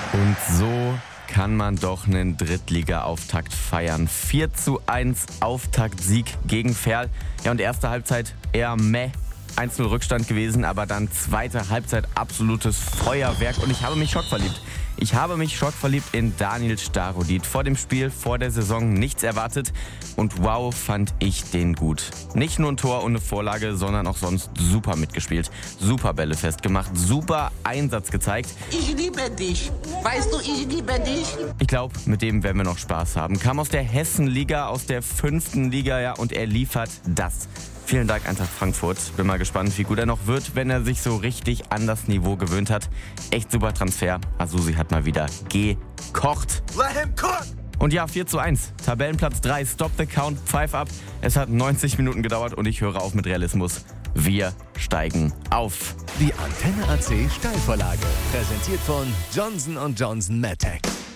Und so kann man doch einen Drittliga-Auftakt feiern. 4:1 Auftaktsieg gegen Verl. Ja, und erste Halbzeit eher meh. 1:0 Rückstand gewesen, aber dann zweite Halbzeit absolutes Feuerwerk. Und ich habe mich schockverliebt. Ich habe mich schockverliebt in Daniel Starodyt. Vor dem Spiel, vor der Saison nichts erwartet. Und wow, fand ich den gut. Nicht nur ein Tor und eine Vorlage, sondern auch sonst super mitgespielt. Super Bälle festgemacht, super Einsatz gezeigt. Ich liebe dich. Weißt du, ich liebe dich. Ich glaube, mit dem werden wir noch Spaß haben. Kam aus der Hessenliga, aus der 5. Liga, ja, und er liefert das. Vielen Dank, Eintracht Frankfurt. Bin mal gespannt, wie gut er noch wird, wenn er sich so richtig an das Niveau gewöhnt hat. Echt super Transfer. Asusi hat mal wieder gekocht. Let him cook! Und ja, 4:1. Tabellenplatz 3. Stop the count. Pfeif ab. Es hat 90 Minuten gedauert und ich höre auf mit Realismus. Wir steigen auf. Die Antenne AC Steilvorlage. Präsentiert von Johnson & Johnson MedTech.